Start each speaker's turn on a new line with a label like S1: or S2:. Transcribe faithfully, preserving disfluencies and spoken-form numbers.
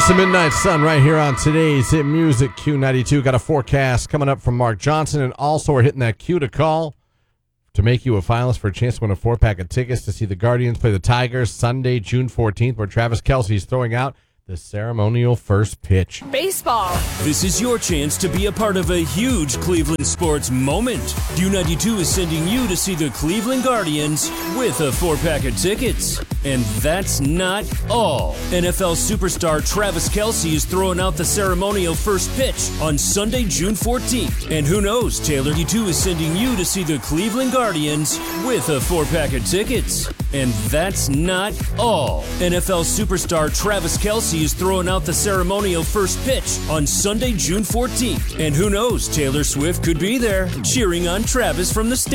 S1: It's the Midnight Sun right here on today's Hit Music Q ninety-two. Got a forecast coming up from Mark Johnson, and also we're hitting that Q to call to make you a finalist for a chance to win a four-pack of tickets to see the Guardians play the Tigers Sunday, June fourteenth, where Travis Kelce is throwing out the ceremonial first pitch.
S2: Baseball.
S3: This is your chance to be a part of a huge Cleveland sports moment. Q ninety-two is sending you to see the Cleveland Guardians with a four-pack of tickets. And that's not all. N F L superstar Travis Kelce is throwing out the ceremonial first pitch on Sunday, June fourteenth. And who knows, Taylor ninety-two is sending you to see the Cleveland Guardians with a four-pack of tickets. And that's not all. N F L superstar Travis Kelce is throwing out the ceremonial first pitch on Sunday, June fourteenth. And who knows, Taylor Swift could be there cheering on Travis from the stage.